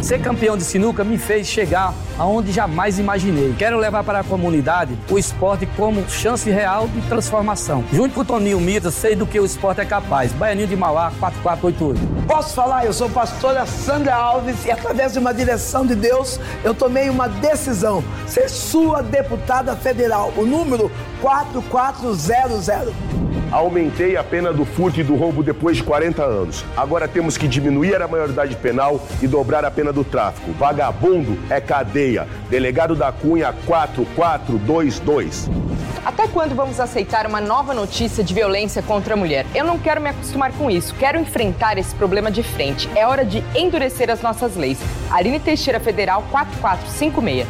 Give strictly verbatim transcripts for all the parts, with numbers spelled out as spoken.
Ser campeão de sinuca me fez chegar aonde jamais imaginei. Quero levar para a comunidade o esporte como chance real de transformação. Junto com o Toninho Mita, sei do que o esporte é capaz. Baianinho de Mauá, quatro quatro oito oito. Posso falar? Eu sou pastora Sandra Alves e através de uma direção de Deus, eu tomei uma decisão. Ser sua deputada federal. O número quatro quatro zero zero. Aumentei a pena do furto e do roubo depois de quarenta anos. Agora temos que diminuir a maioridade penal e dobrar a pena do tráfico. Vagabundo é cadeia. Delegado da Cunha quatro quatro dois dois. Até quando vamos aceitar uma nova notícia de violência contra a mulher? Eu não quero me acostumar com isso. Quero enfrentar esse problema de frente. É hora de endurecer as nossas leis. Aline Teixeira Federal quatro quatro cinco seis.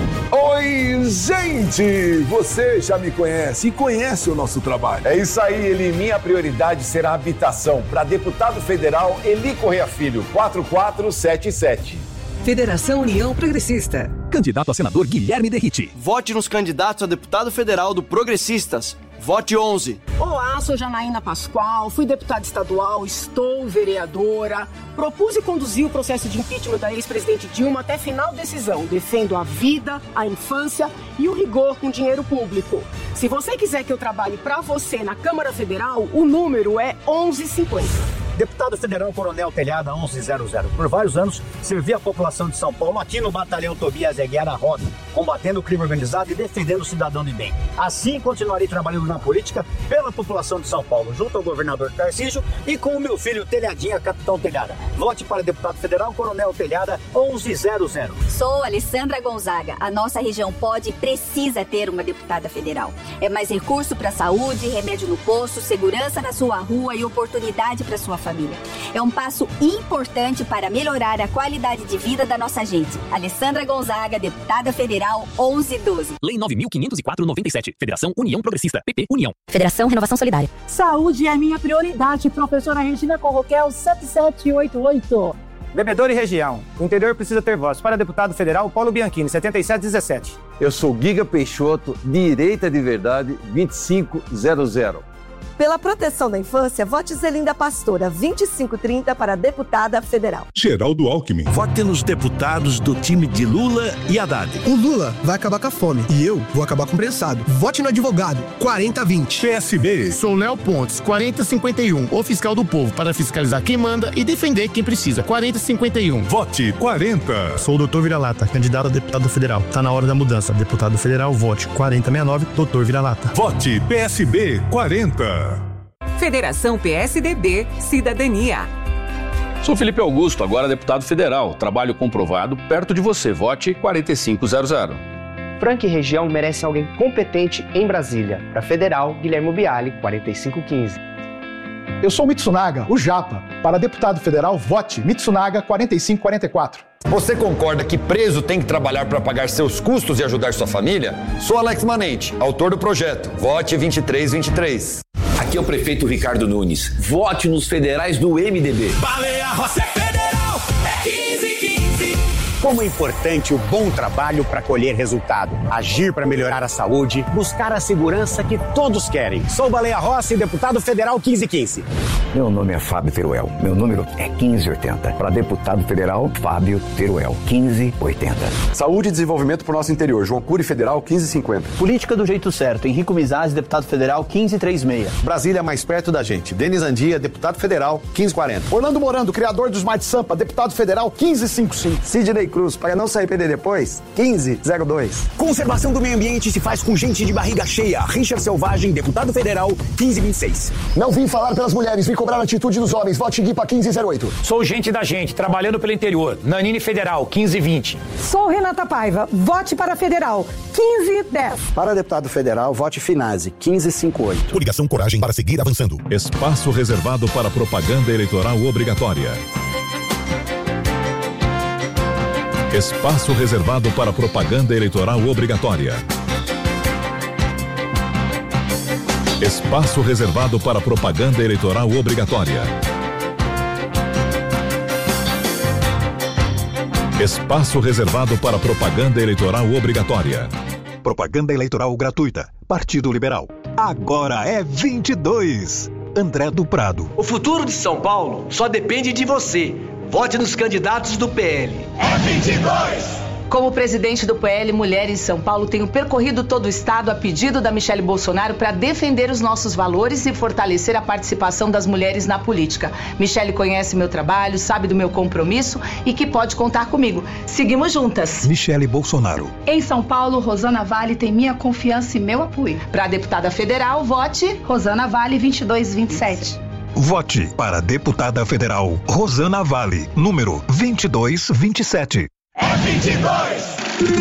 Oi, gente! Você já me conhece e conhece o nosso trabalho. É isso aí, Eli. Minha prioridade será a habitação. Para deputado federal, Eli Correia Filho, quatro quatro sete sete. Federação União Progressista. Candidato a senador Guilherme Derrite. Vote nos candidatos a deputado federal do Progressistas. Vote onze. Olá, sou Janaína Pascoal, fui deputada estadual, estou vereadora. Propus e conduzi o processo de impeachment da ex-presidente Dilma até final decisão. Defendo a vida, a infância e o rigor com dinheiro público. Se você quiser que eu trabalhe para você na Câmara Federal, o número é onze cinquenta. Deputado Federal Coronel Telhada onze zero zero. Por vários anos, servi a população de São Paulo aqui no Batalhão Tobias Eguiara Roda, combatendo o crime organizado e defendendo o cidadão de bem. Assim, continuarei trabalhando na política pela população de São Paulo, junto ao governador Tarcísio e com o meu filho Telhadinha, Capitão Telhada. Vote para deputado federal Coronel Telhada onze zero zero. Sou Alessandra Gonzaga. A nossa região pode e precisa ter uma deputada federal. É mais recurso para a saúde, remédio no posto, segurança na sua rua e oportunidade para sua família. É um passo importante para melhorar a qualidade de vida da nossa gente. Alessandra Gonzaga, deputada federal onze doze. Lei nove mil quinhentos e quatro noventa e sete. Federação União Progressista. P P União. Federação Renovação Solidária. Saúde é minha prioridade. Professora Regina Corroquel, sete sete oito oito. Bebedouro e região. O interior precisa ter voz. Para deputado federal, Paulo Bianchini, setenta e sete dezessete. Eu sou Giga Peixoto, direita de verdade, vinte e cinco zero zero. Pela proteção da infância, vote Zelinda Pastora, vinte e cinco trinta para deputada federal. Geraldo Alckmin. Vote nos deputados do time de Lula e Haddad. O Lula vai acabar com a fome e eu vou acabar com o prensado. Vote no advogado, quarenta vinte. P S B. Sou Léo Pontes, quarenta cinquenta e um, o fiscal do povo, para fiscalizar quem manda e defender quem precisa, quarenta cinquenta e um. Vote quarenta. Sou o doutor Vira-Lata, candidato a deputado federal. Tá na hora da mudança. Deputado federal, vote quarenta sessenta e nove, doutor Vira-Lata. Vote P S B quarenta. Federação P S D B Cidadania. Sou Felipe Augusto, agora deputado federal. Trabalho comprovado perto de você. Vote quarenta e cinco zero zero. Franca e região merece alguém competente em Brasília. Para federal, Guilherme Biali, quarenta e cinco quinze. Eu sou Mitsunaga, o Japa. Para deputado federal, vote Mitsunaga quarenta e cinco quarenta e quatro. Você concorda que preso tem que trabalhar para pagar seus custos e ajudar sua família? Sou Alex Manente, autor do projeto. Vote vinte e três vinte e três. Aqui é o prefeito Ricardo Nunes. Vote nos federais do M D B. Baleia Rossi é federal, é quinze quinze. Como é importante o bom trabalho para colher resultado, agir para melhorar a saúde, buscar a segurança que todos querem. Sou Baleia Rossi, deputado federal quinze quinze. Meu nome é Fábio Teruel. Meu número é quinze oitenta. Para deputado federal, Fábio Teruel, quinze oitenta. Saúde e desenvolvimento para o nosso interior. João Cury Federal, quinze cinquenta. Política do jeito certo. Henrico Mizaz, deputado federal, quinze trinta e seis. Brasília mais perto da gente. Denis Andia, deputado federal, quinze quarenta. Orlando Morando, criador do Smart Sampa, deputado federal, quinze cinquenta e cinco. Sidney Cruz, para não se arrepender depois, quinze zero dois. Conservação do meio ambiente se faz com gente de barriga cheia. Richard Selvagem, deputado federal, quinze vinte e seis. Não vim falar pelas mulheres, vim cobrar a atitude dos homens. Vote Guipa quinze zero oito. Sou gente da gente, trabalhando pelo interior. Nanine Federal, quinze vinte. Sou Renata Paiva, vote para federal, quinze dez. Para deputado federal, vote Finazzi, quinze cinquenta e oito. Coligação Coragem para seguir avançando. Espaço reservado para propaganda eleitoral obrigatória. Espaço reservado para propaganda eleitoral obrigatória. Espaço reservado para propaganda eleitoral obrigatória. Espaço reservado para propaganda eleitoral obrigatória. Propaganda eleitoral gratuita. Partido Liberal. Agora é vinte e dois. André do Prado. O futuro de São Paulo só depende de você. vote nos candidatos do P L. É vinte e dois! Como presidente do P L Mulheres em São Paulo, tenho percorrido todo o estado a pedido da Michele Bolsonaro para defender os nossos valores e fortalecer a participação das mulheres na política. Michele conhece meu trabalho, sabe do meu compromisso e que pode contar comigo. Seguimos juntas. Michele Bolsonaro. Em São Paulo, Rosana Vale tem minha confiança e meu apoio. Para deputada federal, vote Rosana Vale vinte e dois vinte e sete. Vote para deputada federal Rosana Vale, número vinte e dois vinte e sete. É vinte e dois!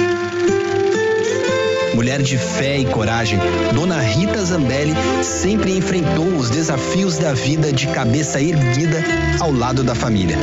Mulher de fé e coragem, Dona Rita Zambelli sempre enfrentou os desafios da vida de cabeça erguida ao lado da família.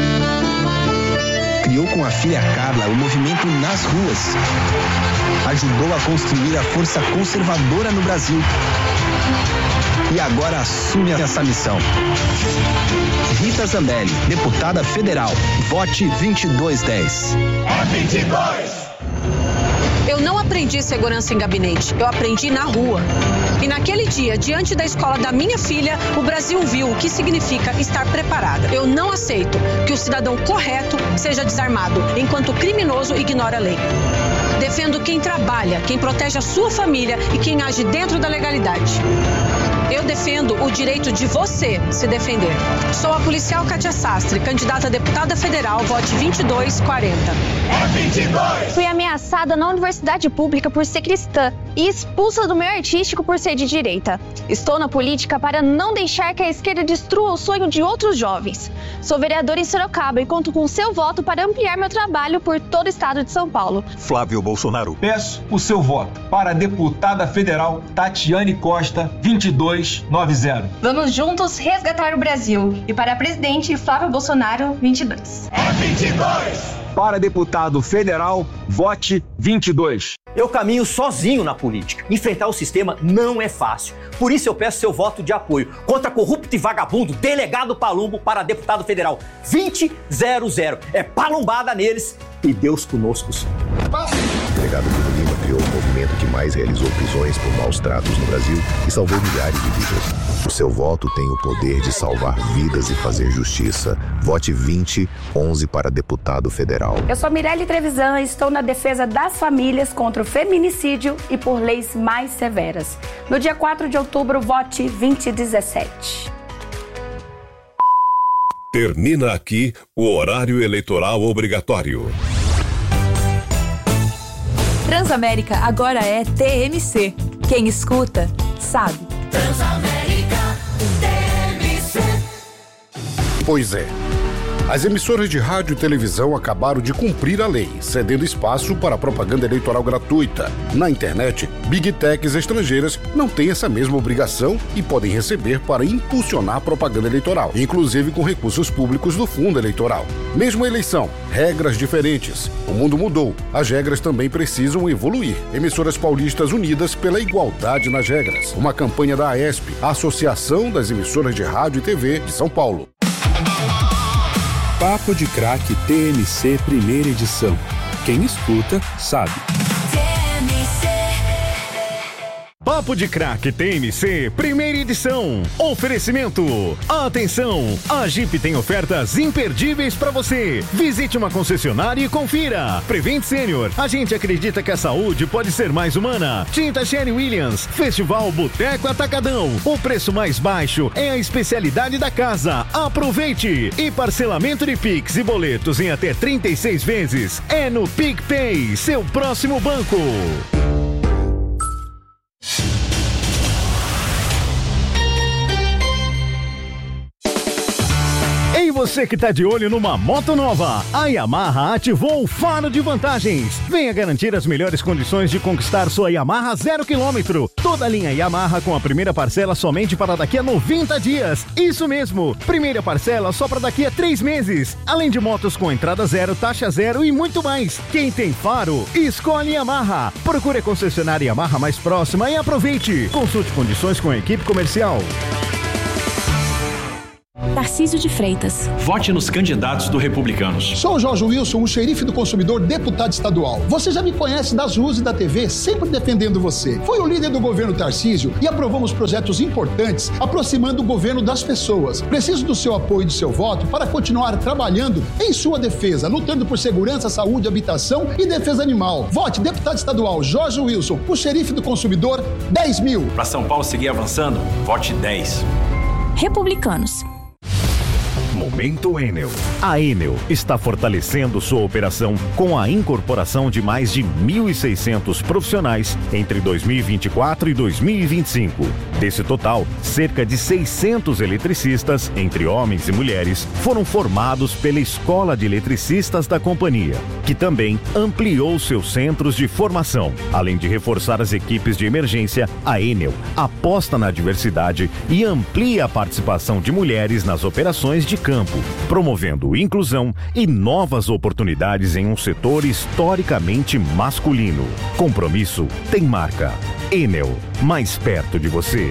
Criou com a filha Carla o movimento Nas Ruas. Ajudou a construir a força conservadora no Brasil. E agora assume essa missão. Rita Zambelli, deputada federal. Vote vinte e dois dez. É vinte e dois! Eu não aprendi segurança em gabinete, eu aprendi na rua. E naquele dia, diante da escola da minha filha, o Brasil viu o que significa estar preparada. Eu não aceito que o cidadão correto seja desarmado, enquanto o criminoso ignora a lei. Defendo quem trabalha, quem protege a sua família e quem age dentro da legalidade. Eu defendo o direito de você se defender. Sou a policial Kátia Sastre, candidata a deputada federal, vote vinte e dois quarenta. É vinte e dois! Fui ameaçada na universidade pública por ser cristã e expulsa do meio artístico por ser de direita. Estou na política para não deixar que a esquerda destrua o sonho de outros jovens. Sou vereadora em Sorocaba e conto com seu voto para ampliar meu trabalho por todo o estado de São Paulo. Flávio Bolsonaro. Peço o seu voto para a deputada federal Tatiane Costa, vinte e dois noventa. Vamos juntos resgatar o Brasil. E para a presidente Flávio Bolsonaro, vinte e dois. É vinte e dois! Para deputado federal, vote vinte e dois. Eu caminho sozinho na política. Enfrentar o sistema não é fácil. Por isso eu peço seu voto de apoio contra corrupto e vagabundo delegado Palumbo para deputado federal vinte zero zero. É palumbada neles e Deus conosco. O delegado Bruno Lima criou o movimento que mais realizou prisões por maus tratos no Brasil e salvou milhares de vidas. O seu voto tem o poder de salvar vidas e fazer justiça. Vote vinte onze para deputado federal. Eu sou Mirelle Trevisan e estou na defesa das famílias contra o feminicídio e por leis mais severas. No dia quatro de outubro, vote vinte dezessete. Termina aqui o horário eleitoral obrigatório. Transamérica agora é T M C. Quem escuta, sabe. Transamérica, T M C. Pois é. As emissoras de rádio e televisão acabaram de cumprir a lei, cedendo espaço para propaganda eleitoral gratuita. Na internet, Big Techs estrangeiras não têm essa mesma obrigação e podem receber para impulsionar propaganda eleitoral, inclusive com recursos públicos do fundo eleitoral. Mesma eleição, regras diferentes. O mundo mudou, as regras também precisam evoluir. Emissoras paulistas unidas pela igualdade nas regras. Uma campanha da AESP, Associação das Emissoras de Rádio e T V de São Paulo. Papo de Craque T M C primeira edição. Quem escuta, sabe. Papo de Craque T M C, primeira edição. Oferecimento. Atenção, a Jeep tem ofertas imperdíveis para você. Visite uma concessionária e confira. Prevent Senior, a gente acredita que a saúde pode ser mais humana. Tinta Sherry Williams, Festival Boteco Atacadão. O preço mais baixo é a especialidade da casa. Aproveite. E parcelamento de Pix e boletos em até trinta e seis vezes. É no PicPay, seu próximo banco. Ei, você que tá de olho numa moto nova, a Yamaha ativou o Faro de Vantagens. Venha garantir as melhores condições de conquistar sua Yamaha zero quilômetro. Toda a linha Yamaha com a primeira parcela somente para daqui a noventa dias. Isso mesmo, primeira parcela só para daqui a três meses. Além de motos com entrada zero, taxa zero e muito mais. Quem tem Faro, escolhe Yamaha. Procure a concessionária Yamaha mais próxima e aproveite. Consulte condições com a equipe comercial. Tarcísio de Freitas. Vote nos candidatos do Republicanos. Sou o Jorge Wilson, o xerife do consumidor, deputado estadual. Você já me conhece das ruas e da T V, sempre defendendo você. Fui o líder do governo Tarcísio e aprovamos projetos importantes, aproximando o governo das pessoas. Preciso do seu apoio e do seu voto para continuar trabalhando em sua defesa, lutando por segurança, saúde, habitação e defesa animal. Vote deputado estadual Jorge Wilson, o xerife do consumidor, dez mil. Para São Paulo seguir avançando, vote dez. Republicanos. Momento Enel. A Enel está fortalecendo sua operação com a incorporação de mais de mil e seiscentos profissionais entre dois mil e vinte e quatro e dois mil e vinte e cinco. Desse total, cerca de seiscentos eletricistas, entre homens e mulheres, foram formados pela Escola de Eletricistas da companhia, que também ampliou seus centros de formação. Além de reforçar as equipes de emergência, a Enel aposta na diversidade e amplia a participação de mulheres nas operações de campo, promovendo inclusão e novas oportunidades em um setor historicamente masculino. Compromisso tem marca. Enel, mais perto de você.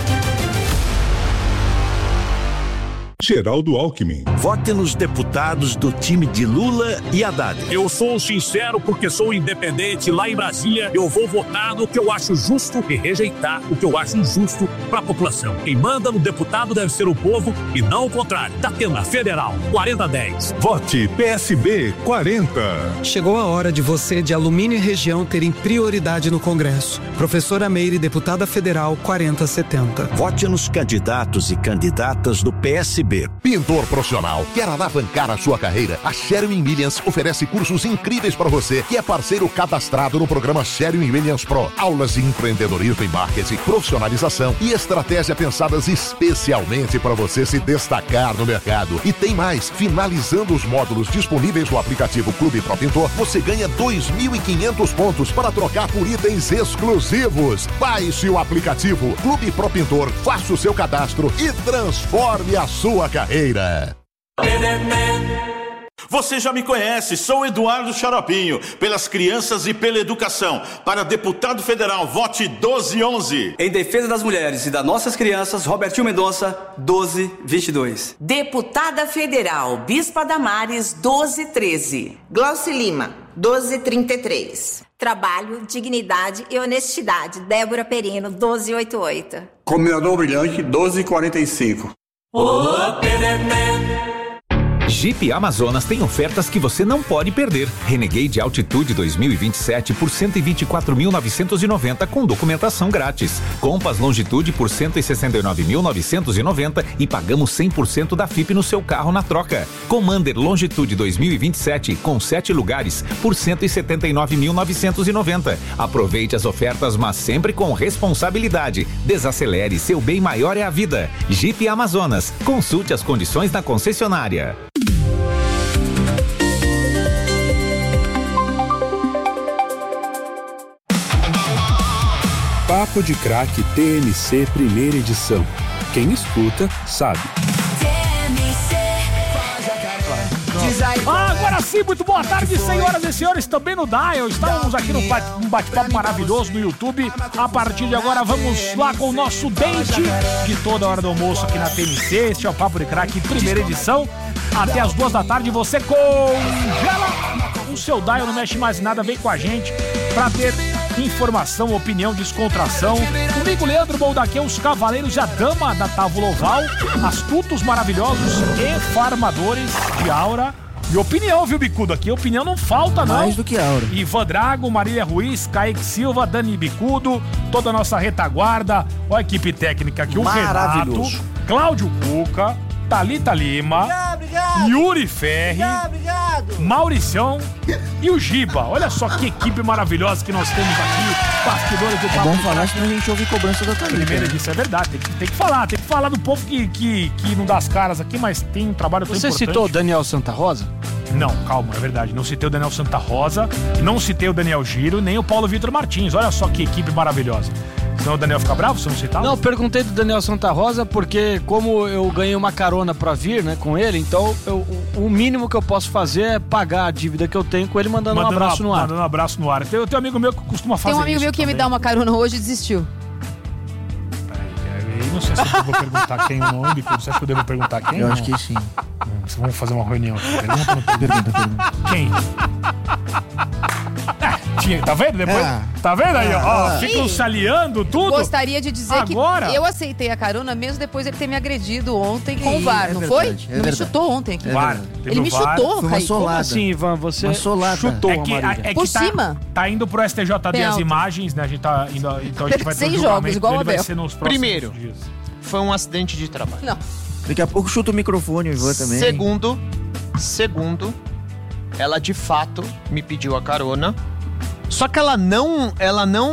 Geraldo Alckmin. Vote nos deputados do time de Lula e Haddad. Eu sou sincero porque sou independente. Lá em Brasília, eu vou votar no que eu acho justo e rejeitar o que eu acho injusto para a população. Quem manda no deputado deve ser o povo e não o contrário. Datena Federal, quarenta a dez. Vote P S B quarenta. Chegou a hora de você de Alumínio e Região terem prioridade no Congresso. Professora Meire, deputada federal, quarenta a setenta. Vote nos candidatos e candidatas do P S B. Pintor profissional, quer alavancar a sua carreira? A Sherwin Williams oferece cursos incríveis para você, que é parceiro cadastrado no programa Sherwin Williams Pro. Aulas de empreendedorismo e marketing, profissionalização e estratégia pensadas especialmente para você se destacar no mercado. E tem mais, finalizando os módulos disponíveis no aplicativo Clube Pro Pintor, você ganha dois mil e quinhentos pontos para trocar por itens exclusivos. Baixe o aplicativo Clube Pro Pintor, faça o seu cadastro e transforme a sua carreira. Você já me conhece, sou Eduardo Xaropinho, pelas crianças e pela educação. Para deputado federal, vote doze onze. Em defesa das mulheres e das nossas crianças, Robertinho Mendonça, doze vinte e dois. Deputada federal, Bispa Damares, doze treze. Glauci Lima, doze trinta e três. Trabalho, dignidade e honestidade, Débora Perino, doze oitenta e oito. Combinador Brilhante, doze quarenta e cinco. Jeep Amazonas tem ofertas que você não pode perder. Renegade Altitude dois mil e vinte e sete por cento e vinte e quatro mil novecentos e noventa com documentação grátis. Compass Longitude por cento e sessenta e nove mil novecentos e noventa e pagamos cem por cento da F I P no seu carro na troca. Commander Longitude dois mil e vinte e sete com sete lugares por cento e setenta e nove mil novecentos e noventa. Aproveite as ofertas, mas sempre com responsabilidade. Desacelere, seu bem maior é a vida. Jeep Amazonas. Consulte as condições na concessionária. Papo de Craque T M C primeira edição. Quem escuta, sabe. Ah, agora sim, muito boa tarde, senhoras e senhores, também no Dial. Estamos aqui no bate- um bate-papo maravilhoso no YouTube. A partir de agora, vamos lá com o nosso date de toda hora do almoço aqui na T M C. Este é o Papo de Craque, primeira edição. Até as duas da tarde, você congela o seu Dial, não mexe mais em nada, vem com a gente pra ter informação, opinião, descontração. Comigo, Leandro Boldaquê, os cavaleiros e a dama da tábua oval, astutos maravilhosos e farmadores de aura e opinião, viu, Bicudo? Aqui opinião não falta, não. Mais do que aura. Ivan Drago, Marília Ruiz, Kaique Silva, Dani Bicudo, toda a nossa retaguarda, ó, a equipe técnica aqui, o Renato, Cláudio Cuca, Thalita Lima, obrigado, obrigado. Yuri Ferri, obrigado, obrigado. Mauricião e o Giba. Olha só que equipe maravilhosa que nós temos aqui, bastidores do Papo. É bom falar, senão a gente ouve cobrança da Thalita. Primeira disso é verdade, tem que, tem que falar, tem que falar do povo que, que, que não dá as caras aqui, mas tem um trabalho tão Você importante. citou o Daniel Santa Rosa? Não, calma, é verdade. Não citei o Daniel Santa Rosa, não citei o Daniel Giro, nem o Paulo Vitor Martins. Olha só que equipe maravilhosa. Senão o Daniel fica bravo se eu não citar? Não, perguntei do Daniel Santa Rosa porque como eu ganhei uma carona pra vir, né, com ele, então eu, o mínimo que eu posso fazer é pagar a dívida que eu tenho com ele mandando, mandando um abraço no ar. Mandando um abraço no ar. Tem, tem um amigo meu que costuma fazer isso. Tem um amigo meu que ia me dar uma carona hoje e desistiu. Aí não não sei se eu devo perguntar quem ou não, Bicudo. Você acha que eu devo perguntar quem? Eu ou acho não? que sim. Hum, vamos fazer uma reunião aqui. Pergunta ou não pergunta? Pergunta, pergunta. Quem? É, tinha, tá vendo? Depois, Ah. Tá vendo aí? ó? Ah. Ó, ficam saliando tudo. Gostaria de dizer Agora? que eu aceitei a carona mesmo depois ele ter me agredido ontem com o Ih, V A R, é não verdade, foi? é não me verdade. chutou ontem aqui. É VAR. verdade. Teve Ele o me VAR. chutou, Foi uma Kaique. solada. Como assim, Ivan? Você Uma solada. chutou É a que, Marília. é que Por tá, cima. tá indo pro S T J D as Penalti. imagens, né? A gente tá indo. Então a gente vai ter Sem um jogos, julgamento igual dele, o vai Abel. ser nos próximos Primeiro. dias. Foi um acidente de trabalho. Não. Daqui a pouco chuta o microfone, o Ivan também. Segundo, segundo, ela de fato me pediu a carona. Só que ela não, ela não...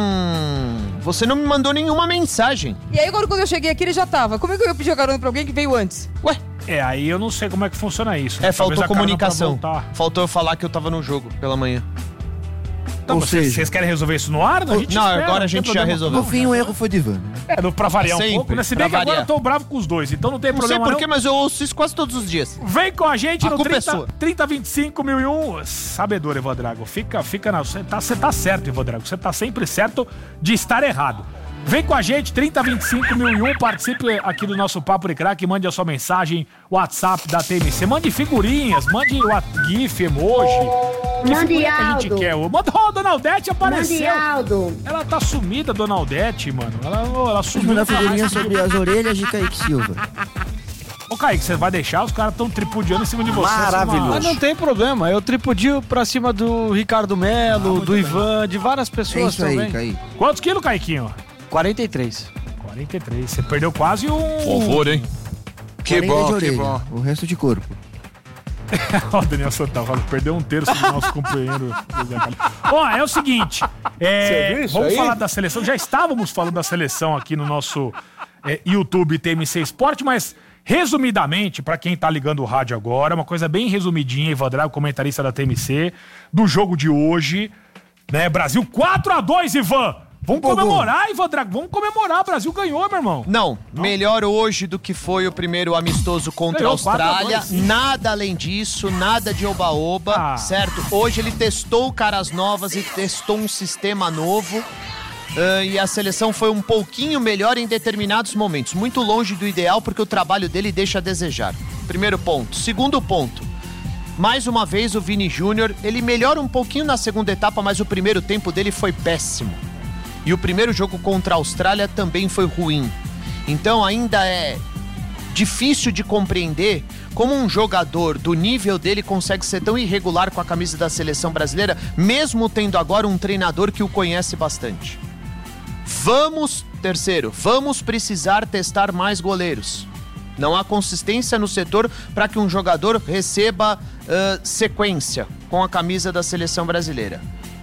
Você não me mandou nenhuma mensagem. E aí agora quando eu cheguei aqui ele já tava. Como é que eu ia pedir a carona pra alguém que veio antes? Ué? É, aí eu não sei como é que funciona isso. É, né? faltou Talvez a carona pra comunicação. voltar. Faltou eu falar que eu tava no jogo pela manhã. Então, Ou vocês, seja- vocês querem resolver isso no ar? A gente Não, espera, agora a tem gente já problema. resolveu. No fim, o erro foi de Ivan. É, do- pra variar Sempre, um pouco, né? Se bem pra que agora variar. eu tô bravo com os dois, então não tem Não sei problema porquê, não. mas eu ouço isso quase todos os dias. Vem com a gente A no culpa é trinta, sua. trinta vinte e cinco mil e um. Sabedor, Ivan Drago. Fica, fica na... Você tá, você tá certo, Ivan Drago. Você tá sempre certo de estar errado. Vem com a gente, trinta vinte e cinco mil e um. Participe aqui do nosso Papo de Crack. Mande a sua mensagem, WhatsApp da T M C. Mande figurinhas, mande o GIF, emoji. Que Mande figurinha que a gente Aldo. quer. Manda, oh, Dona Aldete apareceu. Mande Aldo. Ela tá sumida, Dona Aldete, mano. Ela, oh, ela Vamos sumiu. mandar pra figurinha raiz. sobre as orelhas de Kaique Silva. Ô, Kaique, você vai deixar? Os caras tão tripudiando em cima de você. Maravilhoso. Essa é Mas não tem problema. Eu tripudio pra cima do Ricardo Melo, do Ivan, de várias É pessoas isso aí, também. Kaique. uma- Quantos quilos, Caiquinho? quarenta e três. quarenta e três. Você perdeu quase um... Horror, hein? Que bom, que bom. O resto de corpo. Ó, o Daniel Santana fala, perdeu um terço do nosso companheiro. Ó, é o seguinte. é, Você viu isso vamos aí? falar da seleção. Já estávamos falando da seleção aqui no nosso é, YouTube T M C Esporte, mas resumidamente, pra quem tá ligando o rádio agora, uma coisa bem resumidinha, Ivan Drago, comentarista da T M C, do jogo de hoje, né? Brasil quatro a dois, Ivan! Vamos comemorar, Ivan Drago, vamos comemorar, o Brasil ganhou, meu irmão. Não, melhor hoje do que foi o primeiro amistoso contra a Ganhou quatro a Austrália. dois. Nada além disso, nada de oba-oba, Ah. certo? Hoje ele testou caras novas e testou um sistema novo. ah, e a seleção foi um pouquinho melhor em determinados momentos. Muito longe do ideal, porque o trabalho dele deixa a desejar. Primeiro ponto. Segundo ponto. Mais uma vez o Vini Júnior, ele melhora um pouquinho na segunda etapa, mas o primeiro tempo dele foi péssimo. E o primeiro jogo contra a Austrália também foi ruim. Então ainda é difícil de compreender como um jogador do nível dele consegue ser tão irregular com a camisa da seleção brasileira, mesmo tendo agora um treinador que o conhece bastante. Vamos, terceiro, vamos precisar testar mais goleiros. Não há consistência no setor para que um jogador receba ah, sequência com a camisa da seleção brasileira.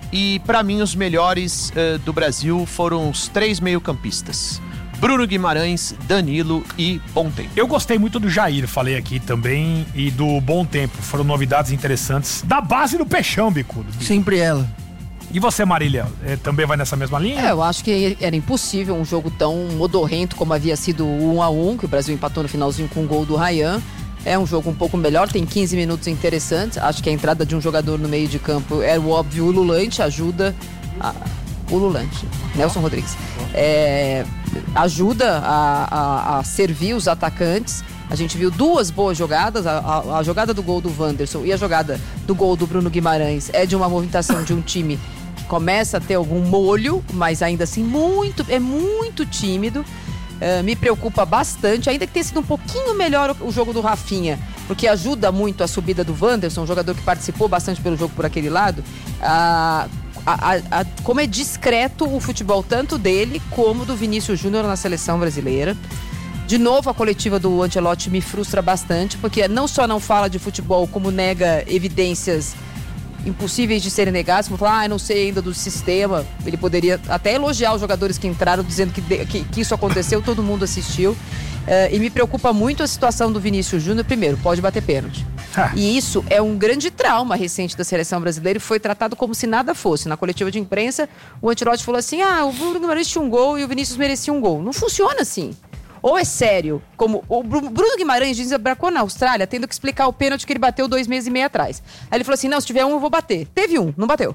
E para mim os melhores uh, do Brasil foram os três meio-campistas: Bruno Guimarães, Danilo e Bom Tempo. Eu gostei muito do Jair, falei aqui também, e do Bom Tempo. Foram novidades interessantes da base do Peixão, Bicudo. Sempre ela. E você, Marília, eh, também vai nessa mesma linha? É, eu acho que era impossível um jogo tão modorrento como havia sido o um a um, que o Brasil empatou no finalzinho com o gol do Ryan. É um jogo um pouco melhor, tem quinze minutos interessantes. Acho que a entrada de um jogador no meio de campo era o óbvio ululante, ajuda... A... Ululante, Nelson Rodrigues. É, ajuda a, a, a servir os atacantes. A gente viu duas boas jogadas, a, a, a jogada do gol do Wanderson e a jogada do gol do Bruno Guimarães é de uma movimentação de um time que começa a ter algum molho, mas ainda assim muito, é muito tímido. Uh, me preocupa bastante, ainda que tenha sido um pouquinho melhor o, o jogo do Rafinha, porque ajuda muito a subida do Wanderson, um jogador que participou bastante pelo jogo por aquele lado. Uh, a, a, a, como é discreto o futebol tanto dele como do Vinícius Júnior na seleção brasileira. De novo, a coletiva do Ancelotti me frustra bastante, porque não só não fala de futebol, como nega evidências impossíveis de serem negados, como falar, ah, eu não sei ainda do sistema. Ele poderia até elogiar os jogadores que entraram, dizendo que, que, que isso aconteceu, todo mundo assistiu. Uh, e me preocupa muito a situação do Vinícius Júnior. Primeiro, pode bater pênalti. Ah. E isso é um grande trauma recente da seleção brasileira e foi tratado como se nada fosse. Na coletiva de imprensa, o Ancelotti falou assim, ah, o Bruno Guimarães tinha um gol e o Vinícius merecia um gol. Não funciona assim. Ou é sério, como o Bruno Guimarães desembarcou na Austrália, tendo que explicar o pênalti que ele bateu dois meses e meio atrás. Aí ele falou assim, não, se tiver um eu vou bater. Teve um, não bateu.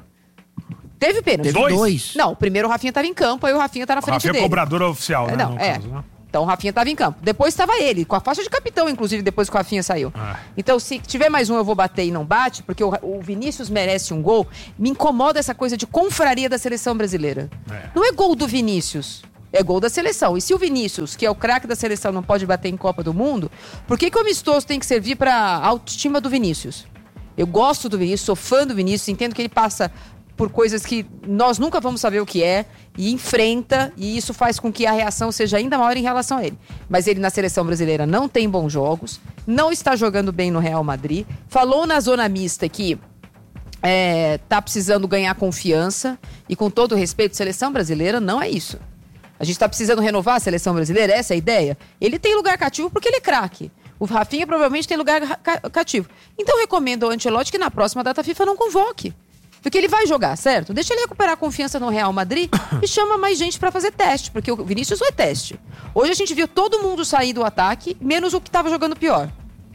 Teve pênalti. Teve dois. Não, primeiro o Rafinha estava em campo, aí o Rafinha tá na o frente Rafinha dele. é cobrador oficial, né? Não, no é. caso, né? Então o Rafinha estava em campo. Depois estava ele, com a faixa de capitão, inclusive, depois que o Rafinha saiu. Ah. Então, se tiver mais um, eu vou bater e não bate, porque o, o Vinícius merece um gol. Me incomoda essa coisa de confraria da seleção brasileira. É. Não é gol do Vinícius, é gol da seleção. E se o Vinícius, que é o craque da seleção, não pode bater em Copa do Mundo, por que, que o amistoso tem que servir para a autoestima do Vinícius? Eu gosto do Vinícius, sou fã do Vinícius, entendo que ele passa por coisas que nós nunca vamos saber o que é, e enfrenta, e isso faz com que a reação seja ainda maior em relação a ele. Mas ele na seleção brasileira não tem bons jogos, não está jogando bem no Real Madrid, falou na zona mista que é, tá precisando ganhar confiança, e com todo respeito, seleção brasileira não é isso. A gente tá precisando renovar a seleção brasileira, essa é a ideia? Ele tem lugar cativo porque ele é craque. O Rafinha provavelmente tem lugar cativo. Então recomendo ao Ancelotti que na próxima data FIFA não convoque. Porque ele vai jogar, certo? Deixa ele recuperar a confiança no Real Madrid e chama mais gente pra fazer teste, porque o Vinícius não é teste. Hoje a gente viu todo mundo sair do ataque, menos o que tava jogando pior.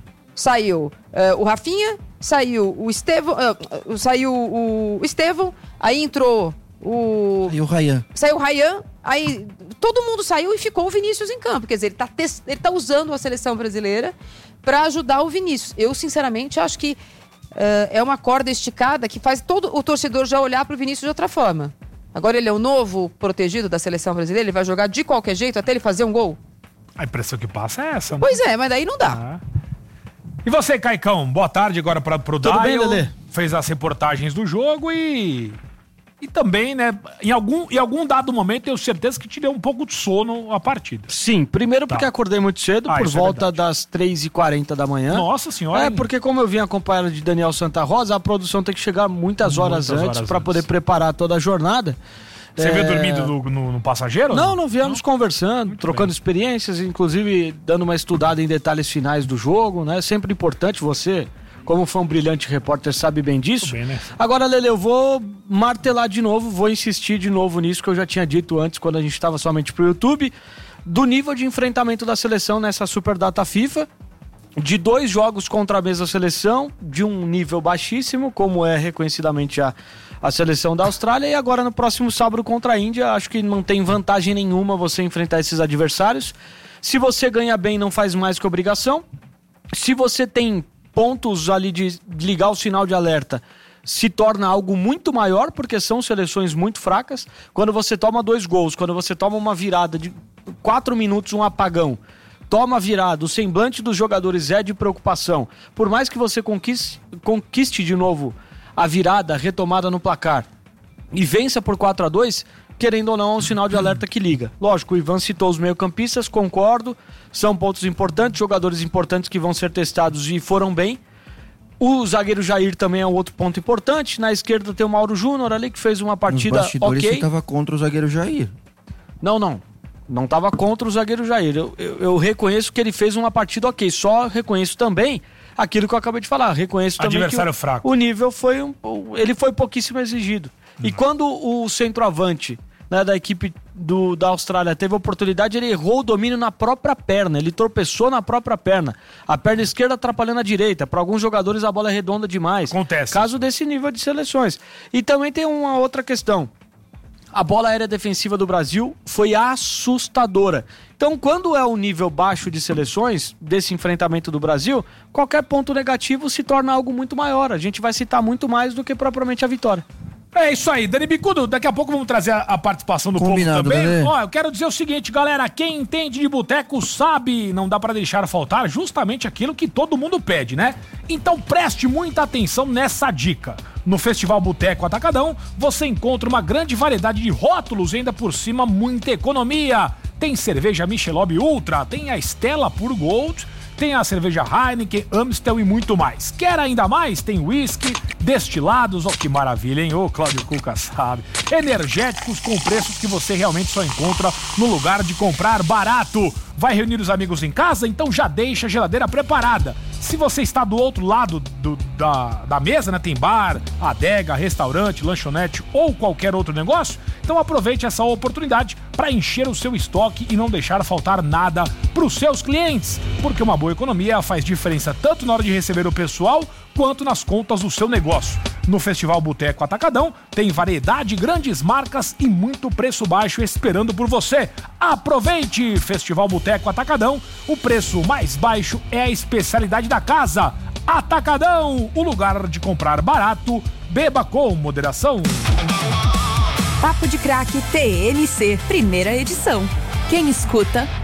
Saiu uh, o Rafinha, saiu o Estevão, uh, saiu o Estevão, aí entrou o... Saiu o Ryan. Saiu o Ryan, aí todo mundo saiu e ficou o Vinícius em campo. Quer dizer, ele tá, test... ele tá usando a seleção brasileira pra ajudar o Vinícius. Eu, sinceramente, acho que Uh, é uma corda esticada que faz todo o torcedor já olhar pro Vinícius de outra forma. Agora ele é o novo protegido da seleção brasileira, ele vai jogar de qualquer jeito até ele fazer um gol. A impressão que passa é essa, né? Pois é, mas daí não dá. Ah. E você, Caicão? Boa tarde agora pra, pro Tudo Daio. bem, Lelê? Fez as reportagens do jogo e... E também, né, em algum, em algum dado momento, tenho certeza que te deu um pouco de sono a partida. Sim, primeiro porque tá. acordei muito cedo, ah, por volta é das três e quarenta da manhã. Nossa senhora. É, hein? Porque como eu vim acompanhado de Daniel Santa Rosa, a produção tem que chegar muitas horas muitas antes para poder preparar toda a jornada. Você é... veio dormindo no, no, no passageiro? Não, não, viemos não? conversando, muito trocando bem. experiências, inclusive dando uma estudada em detalhes finais do jogo, né? Sempre importante você... Como foi um brilhante repórter, sabe bem disso. Bem, né? Agora, Lele, eu vou martelar de novo, vou insistir de novo nisso que eu já tinha dito antes, quando a gente estava somente pro YouTube, do nível de enfrentamento da seleção nessa Super Data FIFA, de dois jogos contra a mesma seleção, de um nível baixíssimo, como é reconhecidamente a, a seleção da Austrália, e agora no próximo sábado contra a Índia, acho que não tem vantagem nenhuma você enfrentar esses adversários. Se você ganha bem, não faz mais que obrigação. Se você tem pontos ali de ligar o sinal de alerta, se torna algo muito maior, porque são seleções muito fracas. Quando você toma dois gols, quando você toma uma virada de quatro minutos, um apagão, toma a virada, o semblante dos jogadores é de preocupação. Por mais que você conquiste, conquiste de novo a virada, a retomada no placar, e vença por quatro a dois, querendo ou não, é um sinal de alerta que liga. Lógico, o Ivan citou os meio-campistas, concordo, são pontos importantes, jogadores importantes que vão ser testados e foram bem. O zagueiro Jair também é um outro ponto importante. Na esquerda tem o Mauro Júnior ali, que fez uma partida ok. Nos bastidores você estava contra o zagueiro Jair. Não, não. Não estava contra o zagueiro Jair. Eu, eu, eu reconheço que ele fez uma partida ok. Só reconheço também aquilo que eu acabei de falar. Reconheço também adversário que o, fraco. o nível foi um, ele foi pouquíssimo exigido. Hum. E quando o centroavante, né, da equipe do, da Austrália teve a oportunidade, ele errou o domínio na própria perna, ele tropeçou na própria perna, a perna esquerda atrapalhando a direita. Para alguns jogadores a bola é redonda demais. Acontece. Caso desse nível de seleções. E também tem uma outra questão, a bola aérea defensiva do Brasil foi assustadora. Então, quando é o nível baixo de seleções desse enfrentamento do Brasil, qualquer ponto negativo se torna algo muito maior. A gente vai citar muito mais do que propriamente a vitória. É isso aí, Dani Bicudo, daqui a pouco vamos trazer a, a participação do Combinado, povo também. Dani. Ó, eu quero dizer o seguinte, galera, quem entende de boteco sabe, não dá pra deixar faltar justamente aquilo que todo mundo pede, né? Então preste muita atenção nessa dica. No Festival Boteco Atacadão, você encontra uma grande variedade de rótulos e ainda por cima muita economia. Tem cerveja Michelob Ultra, tem a Stella Puro Gold, tem a cerveja Heineken, Amstel e muito mais. Quer ainda mais? Tem whisky, destilados, ó, que maravilha, hein? Ô, Cláudio Cuca sabe. Energéticos com preços que você realmente só encontra no lugar de comprar barato. Vai reunir os amigos em casa? Então já deixa a geladeira preparada. Se você está do outro lado do, da, da mesa, né? Tem bar, adega, restaurante, lanchonete ou qualquer outro negócio, então aproveite essa oportunidade para encher o seu estoque e não deixar faltar nada para os seus clientes, porque uma boa economia faz diferença tanto na hora de receber o pessoal quanto nas contas do seu negócio. No Festival Boteco Atacadão tem variedade, grandes marcas e muito preço baixo esperando por você. Aproveite! Festival Boteco Atacadão, o preço mais baixo é a especialidade da casa. Atacadão, o lugar de comprar barato. Beba com moderação. Papo de Craque T N C, primeira edição. Quem escuta,